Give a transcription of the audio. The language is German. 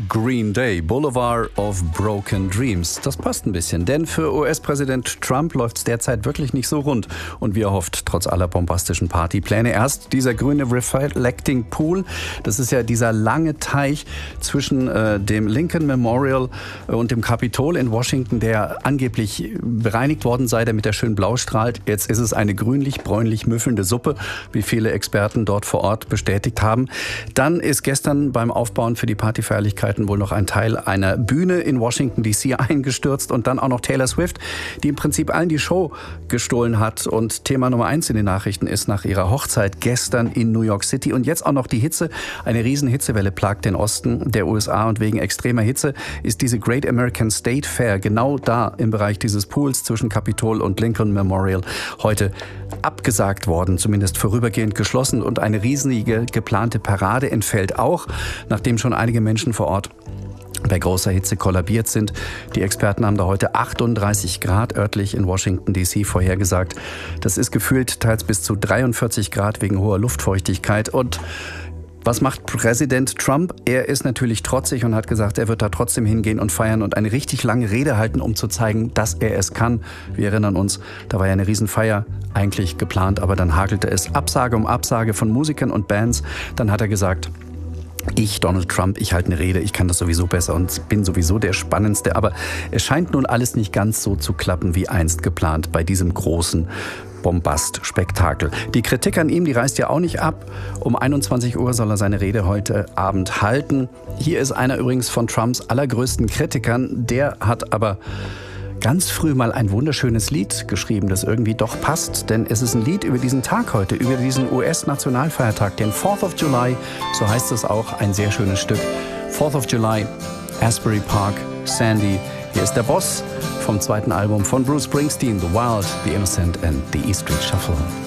Green Day, Boulevard of Broken Dreams. Das passt ein bisschen, denn für US-Präsident Trump läuft es derzeit wirklich nicht so rund. Und wie er hofft, trotz aller bombastischen Partypläne. Erst dieser grüne Reflecting Pool, das ist ja dieser lange Teich zwischen dem Lincoln Memorial und dem Kapitol in Washington, der angeblich bereinigt worden sei, damit er schön blau strahlt. Jetzt ist es eine grünlich-bräunlich müffelnde Suppe, wie viele Experten dort vor Ort bestätigt haben. Dann ist gestern beim Aufbauen für die Partyfeierlichkeiten wohl noch ein Teil einer Bühne in Washington D.C. eingestürzt und dann auch noch Taylor Swift, die im Prinzip allen die Show gestohlen hat. Und Thema Nummer 1 in den Nachrichten ist nach ihrer Hochzeit gestern in New York City. Und jetzt auch noch die Hitze. Eine riesen Hitzewelle plagt den Osten der USA und wegen extremer Hitze ist diese Great American State Fair genau da im Bereich dieses Pools zwischen Capitol und Lincoln Memorial heute abgesagt worden, zumindest vorübergehend geschlossen, und eine riesige geplante Parade entfällt auch, nachdem schon einige Menschen vor Ort bei großer Hitze kollabiert sind. Die Experten haben da heute 38 Grad örtlich in Washington D.C. vorhergesagt. Das ist gefühlt teils bis zu 43 Grad wegen hoher Luftfeuchtigkeit. Und was macht Präsident Trump? Er ist natürlich trotzig und hat gesagt, er wird da trotzdem hingehen und feiern und eine richtig lange Rede halten, um zu zeigen, dass er es kann. Wir erinnern uns, da war ja eine Riesenfeier eigentlich geplant, aber dann hagelte es Absage um Absage von Musikern und Bands. Dann hat er gesagt, ich, Donald Trump, ich halte eine Rede, ich kann das sowieso besser und bin sowieso der Spannendste. Aber es scheint nun alles nicht ganz so zu klappen, wie einst geplant bei diesem großen Bombastspektakel. Die Kritik an ihm, die reißt ja auch nicht ab. Um 21 Uhr soll er seine Rede heute Abend halten. Hier ist einer übrigens von Trumps allergrößten Kritikern. Der hat aber ganz früh mal ein wunderschönes Lied geschrieben, das irgendwie doch passt. Denn es ist ein Lied über diesen Tag heute, über diesen US-Nationalfeiertag, den 4th of July. So heißt es auch, ein sehr schönes Stück. 4th of July, Asbury Park, Sandy. Hier ist der Boss vom zweiten Album von Bruce Springsteen, The Wild, The Innocent and The E Street Shuffle.